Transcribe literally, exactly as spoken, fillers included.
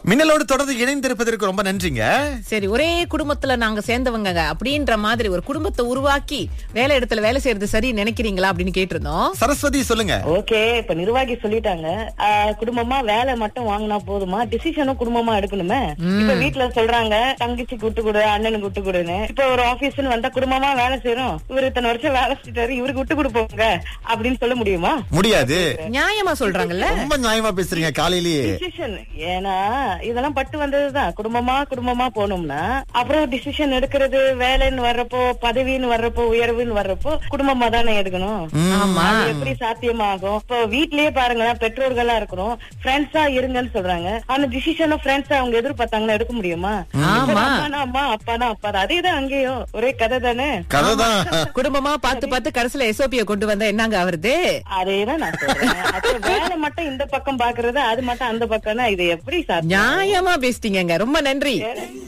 மின்னலோடு தொடர்ந்து இணைந்திருப்பதற்கு ரொம்ப நன்றிங்க. சரி, ஒரே குடும்பத்துல நாங்க சேர்ந்தவங்க அப்படின்ற மாதிரி ஒரு குடும்பத்தை உருவாக்கி வேலை இடத்துல வேலை செய்யறது சரி நினைக்கிறீங்களா அப்படின்னு கேட்டிருந்தோம். சரஸ்வதி சொல்லுங்க. ஓகே, இப்ப நிர்வாகி சொல்லிட்டாங்க, ஆஹ், குடும்பமா வேலை மட்டும் வாங்கினா போதுமா, டிசிஷனும் குடும்பமா எடுக்கணுமே. இப்ப வீட்டுல சொல்றாங்க தங்கச்சி கூட்டு கொடு, அண்ணனுக்கு விட்டு கொடுன்னு. இப்ப ஒரு ஆபீஸ்னு வந்தா குடும்பமா வேலை செய்யறோம், இவரு இத்தனை வருஷம் வேலை செஞ்சாரு, இவருக்கு விட்டு கொடுப்போங்க அப்படின்னு சொல்ல முடியுமா? முடியாது. நியாயமா சொல்றாங்கல்ல. ரொம்ப நியாயமா பேசுறீங்க காலையிலேயே. டிசிஷன் ஏன்னா இதெல்லாம் பட்டு வந்ததுதான். குடும்பமா குடும்பமா போனோம்னா அப்புறம் டிசிஷன் எடுக்கிறது வேலைன்னு வர்றப்போ, பதவின்னு வர்றப்போ, உயர்வுன்னு வர்றப்போ குடும்பமா தானே எடுக்கணும். அது எப்படி சாத்தியமாகும்? இப்போ வீட்லயே பாருங்க, பெற்றோர்களா இருக்கிறோம், ஃப்ரெண்ட்ஸா இருங்கன்னு சொல்றாங்க. ஆனா டிசிஷனும் ஃப்ரெண்ட்ஸா அவங்க எதிர்பார்த்தாங்கன்னா எடுக்க முடியுமா? அம்மானா அம்மா, அப்பானா அப்பா தான். அதேதான் அங்கேயும் ஒரே கதை தானே. கதைதான். குடும்பமா பார்த்து பார்த்து கடைசியில எஸ்ஓபிய கொண்டு வந்தா என்னங்க ஆவறது? அதேதான் நான் சொல்றேன். அது வேலை மட்டும் இந்த பக்கம் பாக்குறது, அது மட்டும் அந்த பக்கம்னா இது எப்படி சாத்தியம்? நியாயமா பேசிட்டீங்க. ரொம்ப நன்றி.